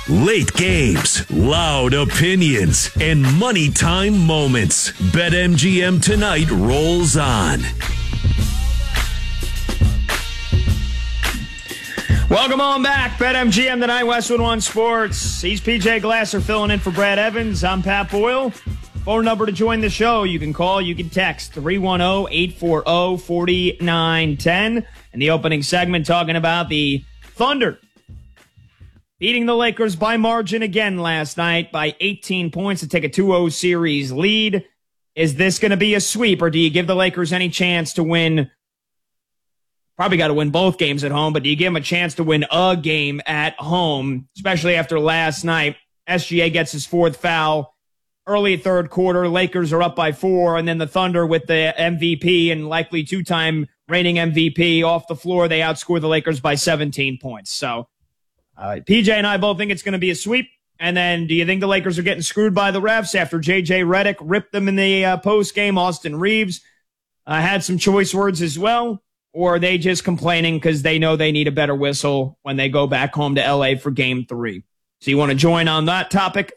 Late games, loud opinions, and money time moments. BetMGM tonight rolls on. Welcome on back. BetMGM tonight, Westwood One Sports. He's PJ Glasser filling in for Brad Evans. I'm Pat Boyle. Phone number to join the show. You can call, you can text 310-840-4910. And the opening segment talking about the Thunder beating the Lakers by margin again last night by 18 points to take a 2-0 series lead. Is this going to be a sweep, or do you give the Lakers any chance to win? Probably got to win both games at home, but do you give them a chance to win a game at home, especially after last night? SGA gets his fourth foul early third quarter. Lakers are up by 4, and then the Thunder with the MVP and likely two-time reigning MVP off the floor, they outscore the Lakers by 17 points. So PJ and I both think it's going to be a sweep. And then do you think the Lakers are getting screwed by the refs after J.J. Redick ripped them in the post-game? Austin Reeves had some choice words as well. Or are they just complaining because they know they need a better whistle when they go back home to L.A. for Game 3? So you want to join on that topic,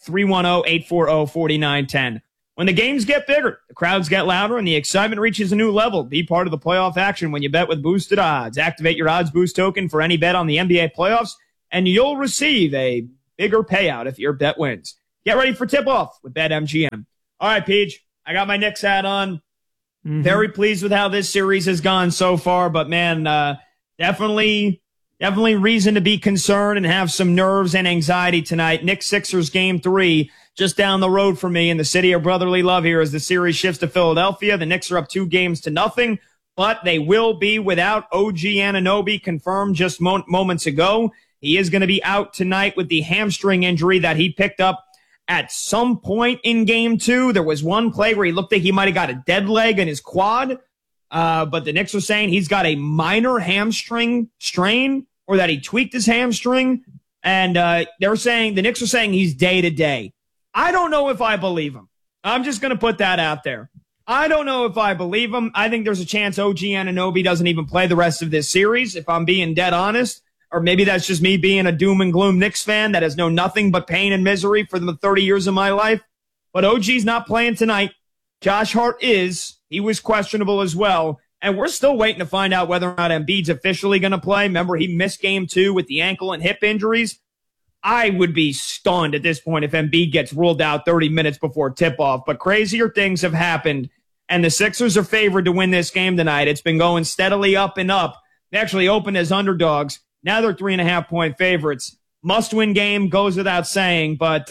310-840-4910. When the games get bigger, the crowds get louder, and the excitement reaches a new level. Be part of the playoff action when you bet with Boosted Odds. Activate your Odds Boost token for any bet on the NBA playoffs, and you'll receive a bigger payout if your bet wins. Get ready for tip-off with BetMGM. All right, Peach, I got my Knicks hat on. Very pleased with how this series has gone so far, but man, definitely reason to be concerned and have some nerves and anxiety tonight. Knicks Sixers Game 3 just down the road from me in the city of brotherly love here as the series shifts to Philadelphia. The Knicks are up 2-0, but they will be without OG Anunoby, confirmed just moments ago. He is going to be out tonight with the hamstring injury that he picked up at some point in Game 2. There was one play where he looked like he might have got a dead leg in his quad, but the Knicks are saying he's got a minor hamstring strain or that he tweaked his hamstring, and the Knicks are saying he's day-to-day. I don't know if I believe him. I'm just going to put that out there. I don't know if I believe him. I think there's a chance OG Anunoby doesn't even play the rest of this series, if I'm being dead honest. Or maybe that's just me being a doom and gloom Knicks fan that has known nothing but pain and misery for the 30 years of my life. But OG's not playing tonight. Josh Hart is. He was questionable as well. And we're still waiting to find out whether or not Embiid's officially going to play. Remember, he missed Game 2 with the ankle and hip injuries. I would be stunned at this point if Embiid gets ruled out 30 minutes before tip-off. But crazier things have happened, and the Sixers are favored to win this game tonight. It's been going steadily up and up. They actually opened as underdogs. Now they're 3.5-point favorites. Must-win game, goes without saying. But,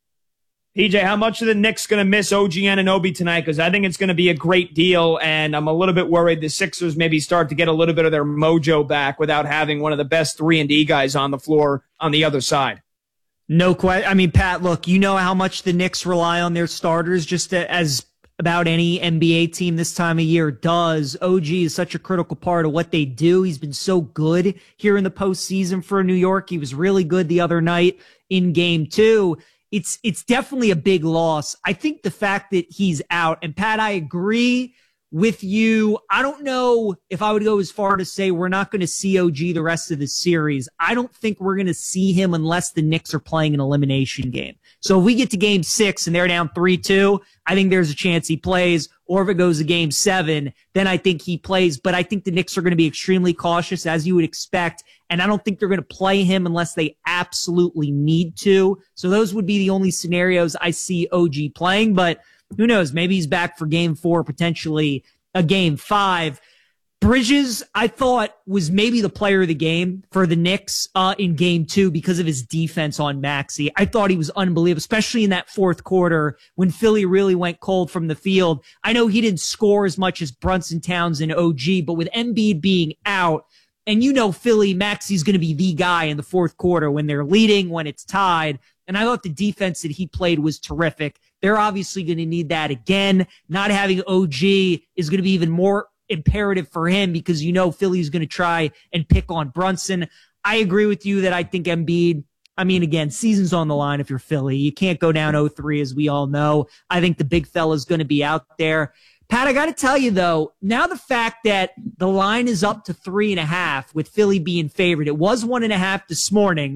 PJ, how much are the Knicks going to miss OG Anunoby tonight? Because I think it's going to be a great deal, and I'm a little bit worried the Sixers maybe start to get a little bit of their mojo back without having one of the best 3-and-D guys on the floor on the other side. No question. I mean, Pat, look, you know how much the Knicks rely on their starters just as about any NBA team this time of year does. OG is such a critical part of what they do. He's been so good here in the postseason for New York. He was really good the other night in Game 2. It's definitely a big loss. I think the fact that he's out, and Pat, I agree with you. I don't know if I would go as far to say we're not going to see OG the rest of the series. I don't think we're going to see him unless the Knicks are playing an elimination game. So if we get to Game 6 and they're down 3-2, I think there's a chance he plays. Or if it goes to Game 7, then I think he plays. But I think the Knicks are going to be extremely cautious, as you would expect. And I don't think they're going to play him unless they absolutely need to. So those would be the only scenarios I see OG playing. But who knows? Maybe he's back for Game 4, potentially a Game 5. Bridges, I thought, was maybe the player of the game for the Knicks in Game 2 because of his defense on Maxey. I thought he was unbelievable, especially in that fourth quarter when Philly really went cold from the field. I know he didn't score as much as Brunson, Towns, and OG, but with Embiid being out, and you know Philly, Maxey's going to be the guy in the fourth quarter when they're leading, when it's tied. And I thought the defense that he played was terrific. They're obviously going to need that again. Not having OG is going to be even more imperative for him because you know Philly's going to try and pick on Brunson. I agree with you that I think Embiid, I mean, again, season's on the line if you're Philly. You can't go down 0-3 as we all know. I think the big fella's going to be out there. Pat, I got to tell you, though, now the fact that the line is up to 3.5 with Philly being favored, it was 1.5 this morning.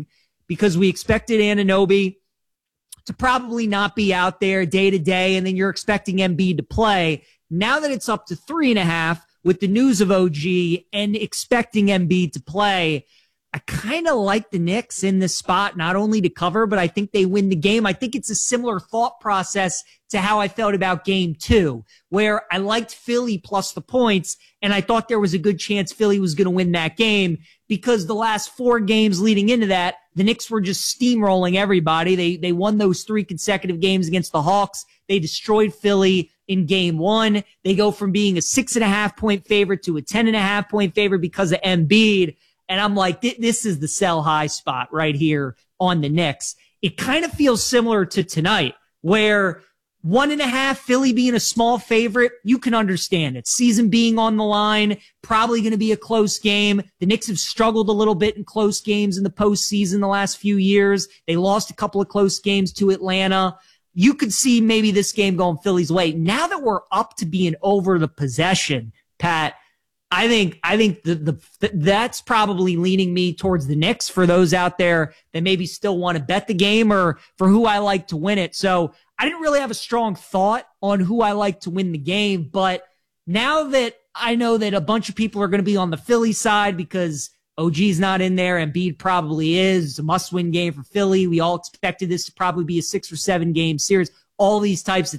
because we expected Anunoby to probably not be out there day to day, and then you're expecting Embiid to play. Now that it's up to 3.5 with the news of OG and expecting Embiid to play, I kind of like the Knicks in this spot, not only to cover, but I think they win the game. I think it's a similar thought process to how I felt about game 2, where I liked Philly plus the points, and I thought there was a good chance Philly was going to win that game because the last 4 games leading into that, the Knicks were just steamrolling everybody. They won those 3 consecutive games against the Hawks. They destroyed Philly in game 1. They go from being a 6.5 point favorite to a 10.5 point favorite because of Embiid. And I'm like, this is the sell high spot right here on the Knicks. It kind of feels similar to tonight, where 1.5 Philly being a small favorite, you can understand it. Season being on the line, probably going to be a close game. The Knicks have struggled a little bit in close games in the postseason the last few years. They lost a couple of close games to Atlanta. You could see maybe this game going Philly's way. Now that we're up to being over the possession, Pat, I think that's probably leaning me towards the Knicks for those out there that maybe still want to bet the game or for who I like to win it. So I didn't really have a strong thought on who I like to win the game, but now that I know that a bunch of people are going to be on the Philly side because OG's not in there, Embiid probably is. It's a must-win game for Philly. We all expected this to probably be a 6 or 7 game series. All these types of